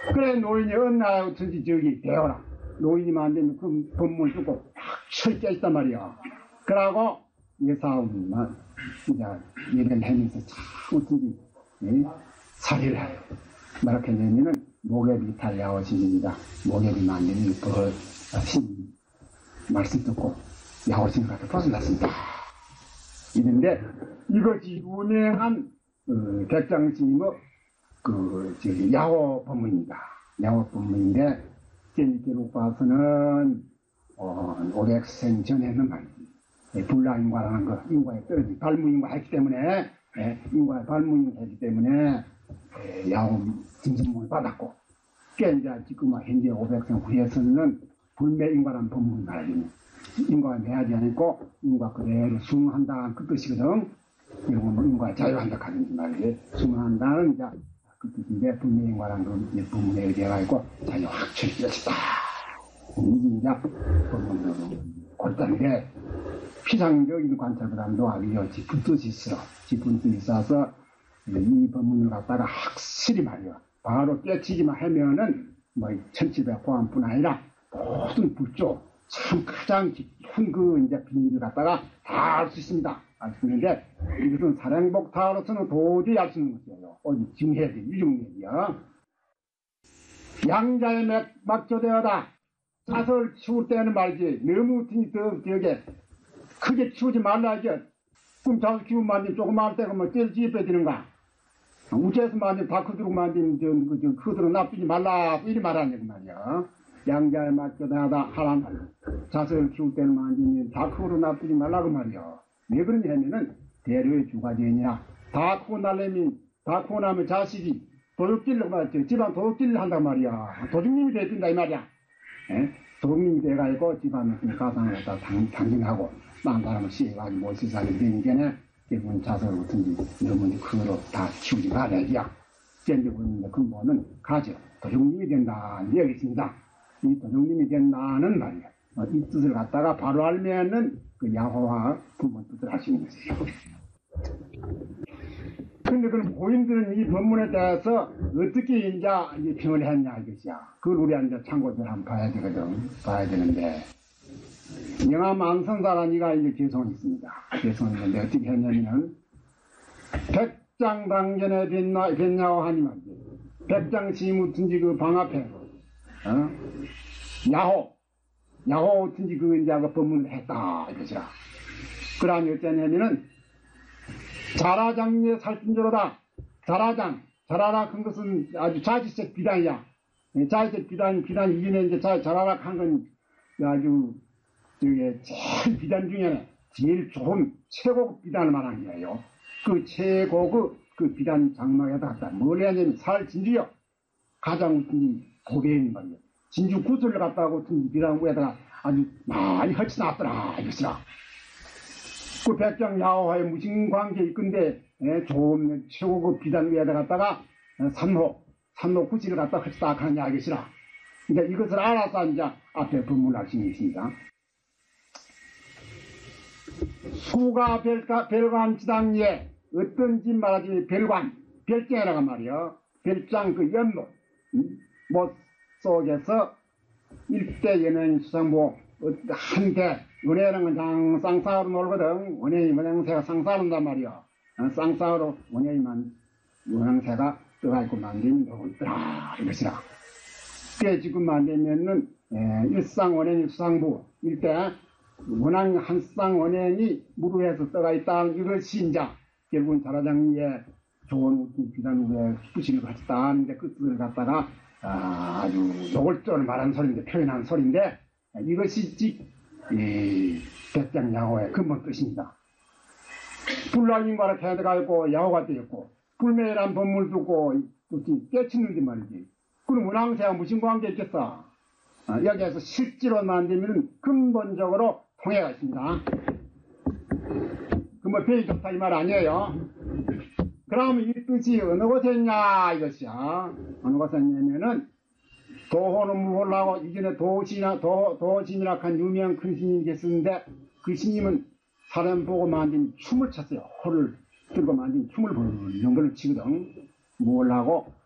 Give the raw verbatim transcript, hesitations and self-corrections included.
그래 노인이 어느 어쩐지 저기 배워라. 노인이 만들면 그 법문을 듣고 확철 깨있단 말이야. 그러고 이 사람만 이제 일을 하면서 참 어쩐지 살이를 해요. 이렇게 되면은 목욕이 달려오십니다. 목욕이 만드는 그 신 말씀 듣고 야오신 같아 벗어났습니다. 이런데 이것이 유명한 그 백장스님의 그 저기 야호 법문입니다. 야호 법문인데 제니께로 봐서는 어, 오백생 전에는 말이지 불라인과라는 거 인과에 떨어진 발무인과 했기 때문에 예, 인과에 발무인과 했기 때문에 예, 야호 진선문을 받았고 꽤 이제 지금 현재 오백생 후에서는 불매인과라는 법문을 말이지 인과에 매하지 않고 인과 그대로 숭한다는 그 뜻이거든. 이런 건 인과에 자유한다 하는 말이지. 숭한다는 이제 그 뜻인데 불매인과라는 그 법문에 의해가지고 자유 확철이 되었다. 이게 이제 법문으로 골단인데 피상적인 관찰보다도 아주 깊은 뜻이 있어. 깊은 뜻이 있어서 이 법문을 갖다가 확실히 말이야. 바로 깨치기만 하면은 뭐 천지백과뿐 아니라 모든 불조 참 가장 깊은 그 이제 비밀을 갖다가 다 알 수 있습니다. 알 수 있는데 이것은 사량복타로서는 도저히 알 수 있는 것이에요. 어디 증해야 돼. 유중력이야. 양자의 맥, 막조되어다. 자설 치울 때는 말이지. 너무 더 저게 크게 치우지 말라야지. 그럼 자설 키우면 만지 조그마할 때가 뭐 제일 지에 빼지는가. 우체에서 만지 다 크도록 만지면 저, 그, 저, 크도록 놔두지 말라. 이리 말하는 말이야. 양자에 맞춰다하다 하란 말이야. 자석을 키울 때는 만지면 다 크고 놔두지 말라고 말이야. 왜 그러냐면은 대려의 주가지이니라. 다 크고 날려면 다 크고 나면 자식이 도둑질로 말이야. 집안 도둑질을 한단 말이야. 도둑님이 돼야 이 말이야. 에? 도둑님이 돼가지고 집안에 가상을 갖다 당진하고 딴 사람을 씌워가지고 못 세상에 되니까는 대부분 자석을 어떤지 너무 크로 다 키우지 말아야지야. 젠지부는 근본은 가져. 도둑님이 된다는 얘기 있습니다. 이 도둑님이 된다는 말이야. 어, 이 뜻을 갖다가 바로 알면은 그 야호와 부분 뜻을 하시는 것이에요. 근데 그럼 고인들은 이 법문에 대해서 어떻게 이제 평을 했냐 이것이야. 그걸 우리 이제 참고들 한번 봐야 되거든. 봐야 되는데. 영암 망선사라는 이가 이제 개성이 있습니다. 개성이 있는데 어떻게 했냐면은 백장당전에 뵀나, 뵀냐고 하니 말이지. 백장시무든지 그 방 앞에 어? 야호, 야호 같은지 그 이제 그 법문을 했다 이것이라. 그러니 어쩌냐면은 자라장에 살찐저로다. 자라장, 자라락 한 것은 아주 자지색 비단이야. 자지색 비단, 비단 이전에 이제 자, 자라락 한 건 아주 저게 제일 비단 중에 제일 좋은 최고급 비단을 말하는 거예요. 그 최고급 그 비단 장막에다 갖다 뭘 하냐면 살 진주요. 가장 고배인 말이에요. 진주 구슬을 갖다 하고 비단 위에다가 아주 많이 헐쳐놨더라 이것이라. 그 백장 야호와의 무슨 관계 있건데 에, 좋은 최고급 비단 위에다 갖다가 산호 산호 구슬을 갖다 헐쳐다 하냐 이것이라. 그러니까 이것을 알아서 이제 앞에 법문하신 있습니다. 수가 별가, 별관 지당에 어떤지 말하지 별관 별장이라고 말이요. 별장 그 연못 음? 못 속에서 일대 연예인 수상보 한대 연예인은 그냥 쌍쌍으로 놀거든. 연예인 모양새가 쌍쌍한단 말이요. 어, 쌍쌍으로 연예인만 모양새가 떠가지고 만든 거구나 이것이라. 꽤 지금 만들면은 일상 연예인 수상부 일대 원앙 한쌍 원행이 무르해서 떠가 있다는 이것이 이제 결국은 자라장리에 좋은 비단 위에 부실을 갖다 하는데 그 뜻을 갖다가 아, 아주 노골적으로 말한 소리인데 표현한 소리인데 이것이 이 백장 야호의 근본 뜻입니다. 불락인과를 해가지고 야호가 되었고 불매란 법문을 두고 깨치는지 말이지. 그럼 원앙새와 무슨 관계 있겠어? 아, 여기에서 실제로 만들면 근본적으로 통해가 있습니다. 그 뭐 배이 좋다 이 말 아니에요. 그럼 이 뜻이 어느 곳에 있냐 이것이야. 어느 곳에 있냐면은 도호는 무홀라고 이전에 도신이나 도, 도신이라 한 유명한 큰 스님이 계셨는데 그 스님은 사람 보고 만든 춤을 췄어요. 호를 들고 만든 춤을 보는 걸 치거든. 무홀라고